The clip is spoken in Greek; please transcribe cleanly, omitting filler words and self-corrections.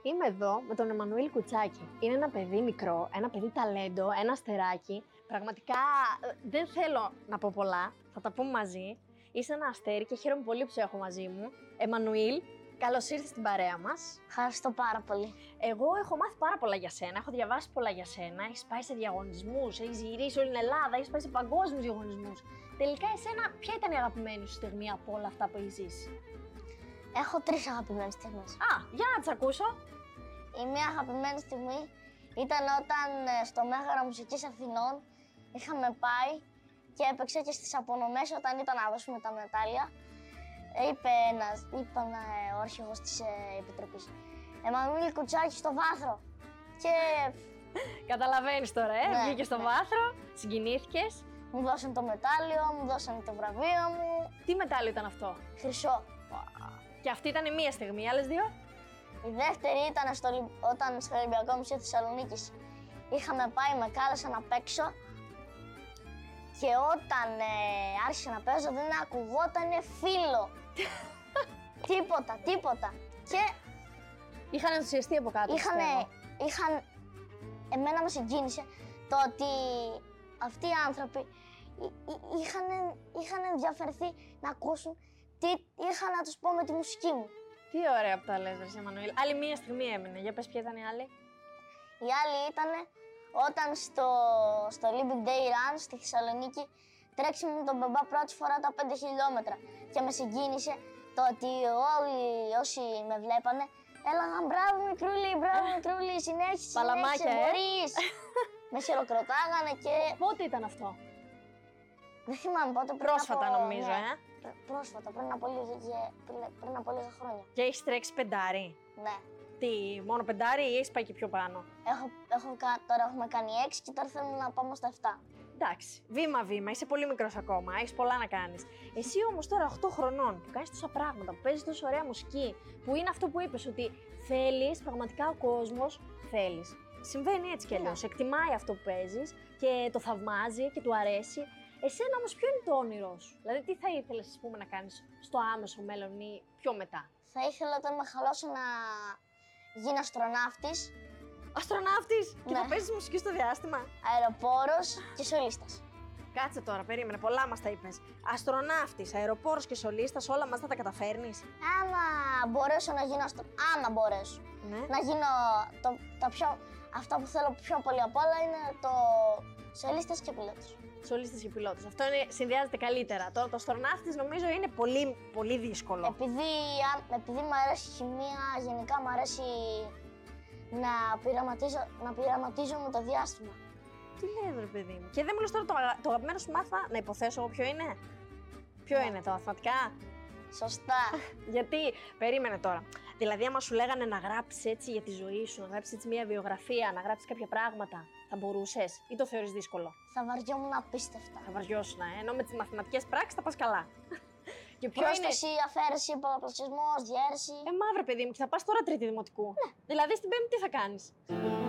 Είμαι εδώ με τον Εμμανουήλ Κουτσάκη. Είναι ένα παιδί μικρό, ένα παιδί ταλέντο, ένα αστεράκι. Πραγματικά δεν θέλω να πω πολλά, θα τα πούμε μαζί. Είσαι ένα αστέρι και χαίρομαι πολύ που σε έχω μαζί μου. Εμμανουήλ, καλώς ήρθες στην παρέα μας. Ευχαριστώ πάρα πολύ. Εγώ έχω μάθει πάρα πολλά για σένα, έχω διαβάσει πολλά για σένα. Έχεις πάει σε διαγωνισμούς, έχεις γυρίσει όλη την Ελλάδα, έχεις πάει σε παγκόσμιους διαγωνισμούς. Τελικά, εσένα, ποια ήταν η αγαπημένη σου στιγμή από όλα αυτά που έχεις ζήσει? Έχω 3 αγαπημένες στιγμές. Α, για να τις ακούσω. Η μία αγαπημένη στιγμή ήταν όταν στο Μέγαρο Μουσικής Αθηνών είχαμε πάει και έπαιξε και στις απονομές όταν ήταν να δώσουμε τα μετάλλια. Είπαν ο αρχηγός της Επιτροπής, Εμμανουήλ Κουτσάκη στο βάθρο. Και Καταλαβαίνεις τώρα, Ναι, βγήκες στο ναι. βάθρο, συγκινήθηκες. μου δώσαν το μετάλλιο, μου δώσαν το βραβείο μου. Τι μετάλλιο ήταν αυτό? Χρυσό. Και αυτή ήταν μία στιγμή, οι άλλες δύο? Η δεύτερη ήταν όταν στο Ολυμπιακό Μουσείο Θεσσαλονίκης είχαμε πάει, με κάλεσαν να παίξω και όταν άρχισε να παίζω δεν ακουγότανε φίλο. Τίποτα. Και Είχαν ενθουσιαστεί από κάτω. πιστεύω. εμένα με συγκίνησε το ότι αυτοί οι άνθρωποι είχαν ενδιαφερθεί να ακούσουν τι είχα να τους πω με τη μουσική μου. Τι ωραία που τα λες, ρε Εμμανουήλ. Άλλη μία στιγμή έμεινε. Για πες, ποια ήταν η άλλη? Η άλλη ήταν όταν στο Olympic Day Run στη Θεσσαλονίκη τρέξαμε με τον μπαμπά πρώτη φορά τα 5 χιλιόμετρα και με συγκίνησε το ότι όλοι όσοι με βλέπανε έλεγαν μπράβο μικρούλη, συνέχισε, Παλαμάκια, μπορείς. Με χειροκροτάγανε και Πότε ήταν αυτό? δεν θυμάμαι πότε. Πρόσφατα, νομίζω, Πρόσφατα, πριν από λίγα χρόνια. Και έχεις τρέξει πεντάρι. Ναι. Τι, μόνο πεντάρι ή έχεις πάει και πιο πάνω? Τώρα έχουμε κάνει 6 και τώρα θέλουμε να πάμε στα 7. Εντάξει, βήμα-βήμα, είσαι πολύ μικρός ακόμα, έχεις πολλά να κάνεις. Εσύ όμως τώρα 8 χρονών που κάνεις τόσα πράγματα, που παίζεις τόσο ωραία μουσική, που είναι αυτό που είπες, ότι θέλεις, πραγματικά ο κόσμος θέλεις. Συμβαίνει έτσι κι αλλιώς. Εκτιμάει αυτό που παίζεις και το θαυμάζει και του αρέσει. Εσένα όμως ποιο είναι το όνειρό σου? Δηλαδή, τι θα ήθελες, ας πούμε, να κάνεις στο άμεσο μέλλον ή πιο μετά? Θα ήθελα όταν μεγαλώσω να γίνω αστροναύτης, Αστροναύτης! Και Ναι. θα παίζεις μουσική στο διάστημα. αεροπόρος και σολίστας. Κάτσε τώρα, περίμενε, πολλά μας τα είπες. Αστροναύτης, αεροπόρος και σολίστας, όλα μας θα τα καταφέρνεις? Άμα μπορέσω να γίνω άμα μπορέσω Ναι. να γίνω αυτό που θέλω πιο πολύ απ' όλα είναι το σολίστας και πιλότος. Σολίστας και πιλότος. Αυτό συνδυάζεται καλύτερα. Τώρα το αστροναύτης νομίζω είναι πολύ, πολύ δύσκολο. Επειδή μου αρέσει η χημεία, γενικά μου αρέσει να πειραματίζω με το διάστημα. Τι λέει, ρε παιδί μου. Και δεν μου λες τώρα το αγαπημένο σου μάθημα, να υποθέσω εγώ ποιο είναι. Ποιο είναι, τα μαθηματικά? Σωστά. Γιατί, περίμενε τώρα. Δηλαδή, άμα σου λέγανε να γράψεις έτσι για τη ζωή σου, να γράψεις έτσι μια βιογραφία, να γράψεις κάποια πράγματα, θα μπορούσες ή το θεωρείς δύσκολο? Θα βαριόμουν απίστευτα. Θα βαριώσουν, ενώ με τις μαθηματικές πράξεις θα πας καλά. Και ποιο είναι? Πρόσθεση, αφαίρεση, πολλαπλασιασμός, διαίρεση. Μαύρε παιδί μου, και θα πας τώρα τρίτη δημοτικού. Δηλαδή στην πέμπτη τι θα κάνεις?